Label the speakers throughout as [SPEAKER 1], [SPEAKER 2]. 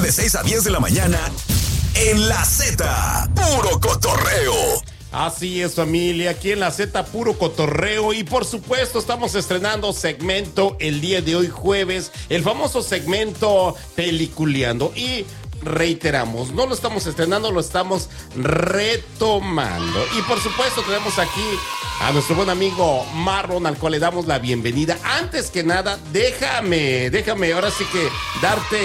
[SPEAKER 1] de 6 a 10 de la mañana en La Z, puro cotorreo.
[SPEAKER 2] Así es, familia, aquí en La Z, puro cotorreo. Y por supuesto estamos estrenando segmento el día de hoy jueves, el famoso segmento Peliculeando. Y reiteramos, no lo estamos estrenando, lo estamos retomando. Y por supuesto tenemos aquí a nuestro buen amigo Marlon, al cual le damos la bienvenida. Antes que nada, déjame ahora sí que darte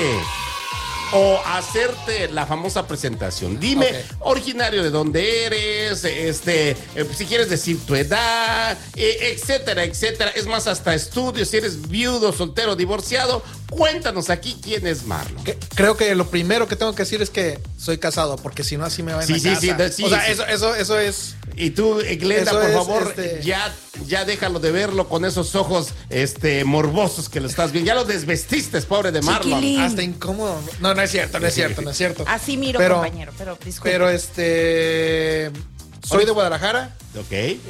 [SPEAKER 2] o hacerte la famosa presentación. Dime, originario de dónde eres, si quieres decir tu edad, etcétera, etcétera. Es más, hasta estudios, si eres viudo, soltero, divorciado. Cuéntanos aquí quién es Marlon.
[SPEAKER 3] Creo que lo primero que tengo que decir es que soy casado, porque si no así me van a casa.
[SPEAKER 2] Sí,
[SPEAKER 3] o sea, eso es.
[SPEAKER 2] Y tú, Glenda, por favor, ya déjalo de verlo con esos ojos morbosos que lo estás viendo. Ya lo desvestiste, pobre de Marlon.
[SPEAKER 4] Chiquilín.
[SPEAKER 3] Hasta incómodo. No es cierto.
[SPEAKER 4] Así miro, compañero, pero disculpe.
[SPEAKER 3] Pero soy de Guadalajara.
[SPEAKER 2] Ok.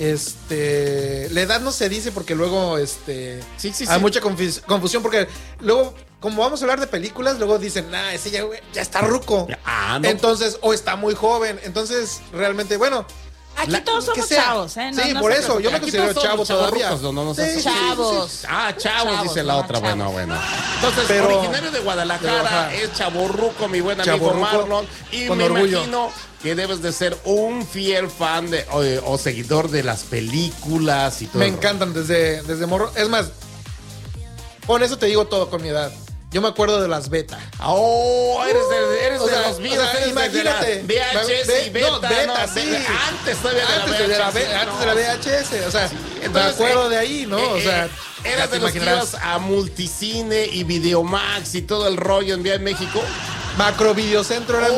[SPEAKER 3] La edad no se dice porque luego hay mucha confusión, porque luego, como vamos a hablar de películas, luego dicen, ese ya está ruco.
[SPEAKER 2] No.
[SPEAKER 3] Entonces, o está muy joven. Entonces, realmente, bueno.
[SPEAKER 4] Aquí todos somos chavos, ¿eh?
[SPEAKER 3] Sí, por eso, yo me considero chavo todavía.
[SPEAKER 4] Chavos.
[SPEAKER 2] Chavos, dice la otra. Bueno. Entonces, originario de Guadalajara, es chavorruco, mi buen amigo Marlon. Y me imagino que debes de ser un fiel fan o seguidor de las películas y todo.
[SPEAKER 3] Me encantan desde morro. Es más, con eso te digo todo con mi edad. Yo me acuerdo de las beta.
[SPEAKER 2] Eres de los videos.
[SPEAKER 3] Imagínate.
[SPEAKER 2] VHS y beta.
[SPEAKER 3] No, beta, sí.
[SPEAKER 2] Antes todavía de la VHS.
[SPEAKER 3] Antes de la VHS. O sea,
[SPEAKER 2] sí.
[SPEAKER 3] Entonces,
[SPEAKER 2] me
[SPEAKER 3] acuerdo de ahí, ¿no? O sea,
[SPEAKER 2] eras de los que ibas a Multicine y Videomax y todo el rollo en Vía de México.
[SPEAKER 3] Macro Videocentro era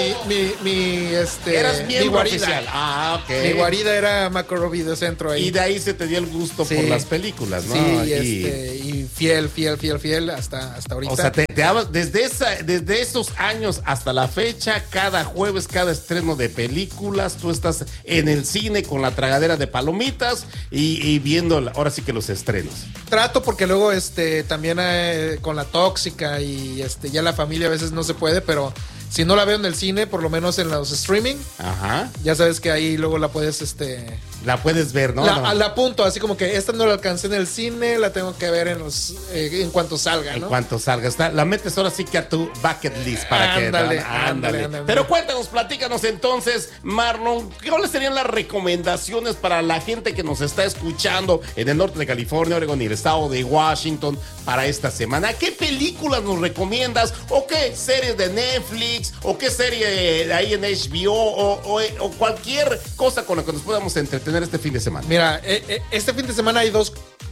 [SPEAKER 2] Eras
[SPEAKER 3] mi
[SPEAKER 2] miembro
[SPEAKER 3] guarida.
[SPEAKER 2] oficial. Ok.
[SPEAKER 3] Mi guarida era Macro Videocentro ahí.
[SPEAKER 2] Y de ahí se te dio el gusto por las películas, ¿no?
[SPEAKER 3] Sí, y fiel hasta ahorita.
[SPEAKER 2] O sea, te desde esos años hasta la fecha, cada jueves, cada estreno de películas, tú estás en el cine con la tragadera de palomitas y viendo ahora sí que los estrenos.
[SPEAKER 3] Trato porque luego también con la tóxica y ya la familia a veces no se puede, pero si no la veo en el cine, por lo menos en los streaming, ya sabes que ahí luego la puedes
[SPEAKER 2] la puedes ver, ¿no?
[SPEAKER 3] La apunto, así como que esta no la alcancé en el cine, la tengo que ver en cuanto salga, ¿no?
[SPEAKER 2] En cuanto salga, la metes ahora sí que a tu bucket list para
[SPEAKER 3] ándale.
[SPEAKER 2] Pero cuéntanos, platícanos entonces, Marlon, ¿cuáles serían las recomendaciones para la gente que nos está escuchando en el norte de California, Oregon y el estado de Washington para esta semana? ¿Qué películas nos recomiendas? ¿O qué series de Netflix? ¿O qué serie de ahí en HBO? ¿O cualquier cosa con la que nos podamos entretener este fin de semana?
[SPEAKER 3] Mira, este fin de semana hay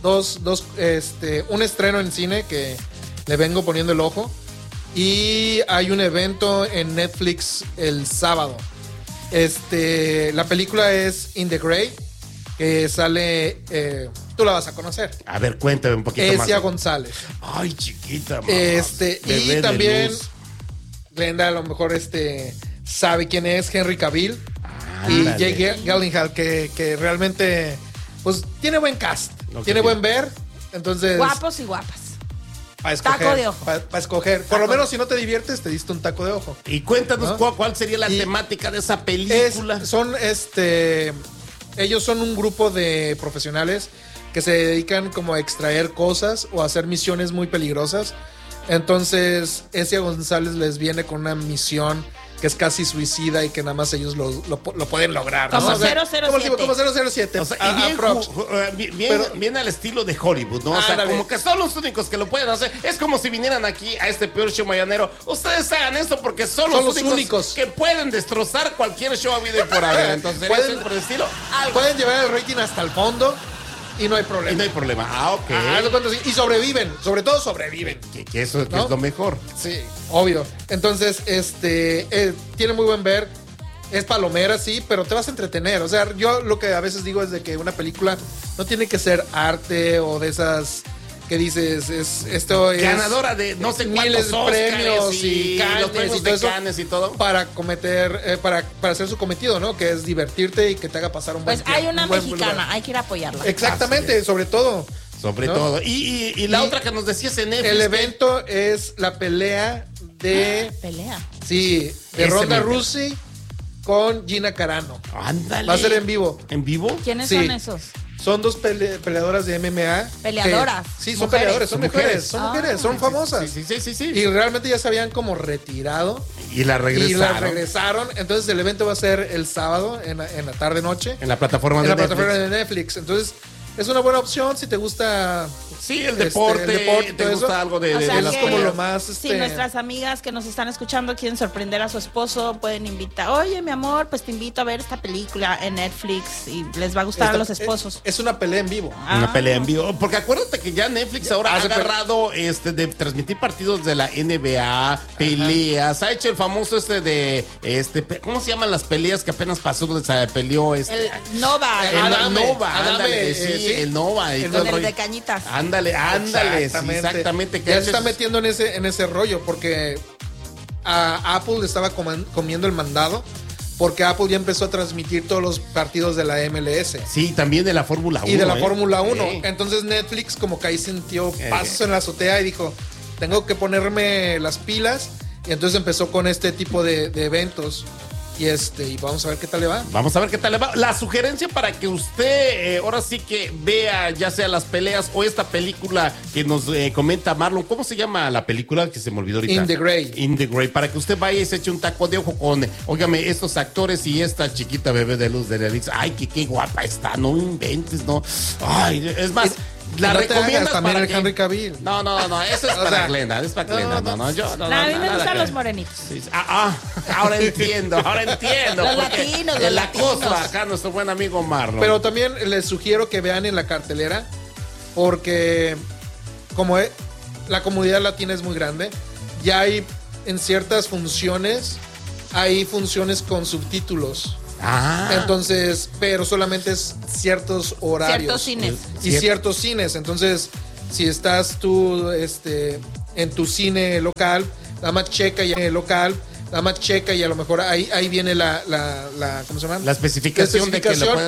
[SPEAKER 3] un estreno en cine que le vengo poniendo el ojo, y hay un evento en Netflix el sábado. La película es In the Grey, que sale, tú la vas a conocer.
[SPEAKER 2] A ver, cuéntame un poquito más.
[SPEAKER 3] Esia González.
[SPEAKER 2] Ay, chiquita, mamá.
[SPEAKER 3] Y también Glenda a lo mejor sabe quién es Henry Cavill. Y Jake Gyllenhaal, que realmente pues tiene buen cast, tiene buen ver, entonces
[SPEAKER 4] guapos y guapas.
[SPEAKER 3] Para escoger,
[SPEAKER 4] taco de ojo.
[SPEAKER 3] Para escoger. Por lo menos si no te diviertes, te diste un taco de ojo.
[SPEAKER 2] Y cuéntanos, ¿no? ¿Cuál sería la temática de esa película?
[SPEAKER 3] Ellos son un grupo de profesionales que se dedican como a extraer cosas o a hacer misiones muy peligrosas. Entonces, Esia González les viene con una misión que es casi suicida y que nada más ellos lo pueden lograr, ¿no?
[SPEAKER 4] Como 007.
[SPEAKER 3] Como 007.
[SPEAKER 2] O sea, bien al estilo de Hollywood, ¿no? O sea, como que son los únicos que lo pueden hacer. Es como si vinieran aquí a este peor show mañanero. Ustedes hagan esto porque son los únicos que pueden destrozar cualquier show habido por haber. Entonces, pueden, por el estilo,
[SPEAKER 3] pueden llevar el rating hasta el fondo. Y no hay problema.
[SPEAKER 2] Ok.
[SPEAKER 3] Y sobreviven, sobre todo sobreviven.
[SPEAKER 2] Que eso ¿no? Es lo mejor.
[SPEAKER 3] Sí, obvio. Entonces, tiene muy buen ver. Es palomera, sí, pero te vas a entretener. O sea, yo lo que a veces digo es de que una película no tiene que ser arte o de esas que dices, esto es
[SPEAKER 2] ganadora de no sé
[SPEAKER 3] miles
[SPEAKER 2] cuántos
[SPEAKER 3] de premios y
[SPEAKER 2] los premios de Cannes y todo
[SPEAKER 3] para cometer para hacer su cometido, ¿no? Que es divertirte y que te haga pasar un buen tiempo.
[SPEAKER 4] Pues hay una mexicana, hay que ir a apoyarla.
[SPEAKER 3] Exactamente, sobre todo.
[SPEAKER 2] Sobre todo. Y la otra que nos decías en Netflix.
[SPEAKER 3] El evento es la pelea de...
[SPEAKER 4] Pelea.
[SPEAKER 3] Sí, de
[SPEAKER 2] Ese
[SPEAKER 3] Ronda
[SPEAKER 2] me-
[SPEAKER 3] Rousey con Gina Carano.
[SPEAKER 2] Ándale.
[SPEAKER 3] Va a ser en vivo.
[SPEAKER 2] ¿En vivo?
[SPEAKER 4] ¿Quiénes
[SPEAKER 3] Sí.
[SPEAKER 4] son esos?
[SPEAKER 3] Son dos peleadoras de MMA.
[SPEAKER 4] Peleadoras.
[SPEAKER 3] Sí, son
[SPEAKER 4] Mujeres.
[SPEAKER 3] peleadores, son mujeres, son
[SPEAKER 4] Ah.
[SPEAKER 3] mujeres, son famosas.
[SPEAKER 2] Sí.
[SPEAKER 3] Y realmente ya se habían como retirado.
[SPEAKER 2] Y la regresaron.
[SPEAKER 3] Y la regresaron. Entonces el evento va a ser el sábado en la tarde-noche.
[SPEAKER 2] En la plataforma
[SPEAKER 3] En
[SPEAKER 2] de
[SPEAKER 3] la
[SPEAKER 2] Netflix.
[SPEAKER 3] plataforma de Netflix. Entonces es una buena opción si te gusta.
[SPEAKER 2] Sí, el deporte,
[SPEAKER 3] y
[SPEAKER 2] te
[SPEAKER 3] todo
[SPEAKER 2] gusta
[SPEAKER 3] eso.
[SPEAKER 2] algo de
[SPEAKER 4] O sea
[SPEAKER 2] de
[SPEAKER 3] Es
[SPEAKER 2] las
[SPEAKER 4] que-
[SPEAKER 3] como
[SPEAKER 2] peleas.
[SPEAKER 3] lo más.
[SPEAKER 4] Si nuestras amigas que nos están escuchando quieren sorprender a su esposo, pueden invitar. Oye, mi amor, pues te invito a ver esta película en Netflix y les va a gustar a los esposos.
[SPEAKER 3] Es una pelea en vivo.
[SPEAKER 2] Una pelea en vivo. Porque acuérdate que ya Netflix ahora ha
[SPEAKER 3] hace-
[SPEAKER 2] agarrado de transmitir partidos de la NBA, peleas, ha hecho el famoso ¿cómo se llaman las peleas que apenas pasó donde se peleó
[SPEAKER 4] El Nova,
[SPEAKER 2] el
[SPEAKER 3] Adame,
[SPEAKER 2] Nova,
[SPEAKER 3] Adame,
[SPEAKER 2] ándale, sí,
[SPEAKER 3] sí.
[SPEAKER 2] el Nova y
[SPEAKER 3] El
[SPEAKER 2] todo
[SPEAKER 4] el
[SPEAKER 2] rollo.
[SPEAKER 4] de cañitas.
[SPEAKER 2] Ándale, sí, exactamente. que
[SPEAKER 3] Ya
[SPEAKER 2] ese
[SPEAKER 3] se está
[SPEAKER 2] es-
[SPEAKER 3] metiendo en ese rollo porque a Apple le estaba comiendo el mandado porque Apple ya empezó a transmitir todos los partidos de la MLS.
[SPEAKER 2] Sí, también de la Fórmula 1.
[SPEAKER 3] Y de la Fórmula 1.
[SPEAKER 2] Sí.
[SPEAKER 3] Entonces Netflix como que ahí sintió pasos en la azotea y dijo, tengo que ponerme las pilas. Y entonces empezó con este tipo de eventos. Y vamos a ver qué tal le va.
[SPEAKER 2] Vamos a ver qué tal le va. La sugerencia para que usted ahora sí que vea ya sea las peleas o esta película que nos comenta Marlon. ¿Cómo se llama la película que se me olvidó ahorita?
[SPEAKER 3] In the Grey.
[SPEAKER 2] In the Grey. Para que usted vaya y se eche un taco de ojo con, óigame, estos actores y esta chiquita bebé de luz de Netflix. Ay, qué guapa está. No inventes, no. Ay, es más. La
[SPEAKER 3] no te
[SPEAKER 2] recomiendas
[SPEAKER 3] hagas, también
[SPEAKER 2] para
[SPEAKER 3] el
[SPEAKER 2] que...
[SPEAKER 3] Henry Cavill.
[SPEAKER 2] No, eso es
[SPEAKER 3] O
[SPEAKER 2] para
[SPEAKER 3] sea,
[SPEAKER 2] Glenda, es para Glenda. No, yo no.
[SPEAKER 4] A mí me
[SPEAKER 2] nada
[SPEAKER 4] gustan
[SPEAKER 2] que
[SPEAKER 4] los
[SPEAKER 2] ver.
[SPEAKER 4] morenitos.
[SPEAKER 2] Sí, ahora entiendo.
[SPEAKER 4] Los
[SPEAKER 2] porque
[SPEAKER 4] latinos,
[SPEAKER 2] el
[SPEAKER 4] los
[SPEAKER 2] acoso
[SPEAKER 4] latinos.
[SPEAKER 2] acá, nuestro buen amigo Marlon.
[SPEAKER 3] Pero también les sugiero que vean en la cartelera porque como la comunidad latina es muy grande, ya hay en ciertas funciones, hay funciones con subtítulos. Entonces, pero solamente es ciertos horarios.
[SPEAKER 4] Ciertos cines.
[SPEAKER 3] Y ciertos cines. Entonces, si estás tú en tu cine local, nada más checa y a lo mejor ahí viene la ¿cómo se llama?
[SPEAKER 2] La especificación de que lo puedes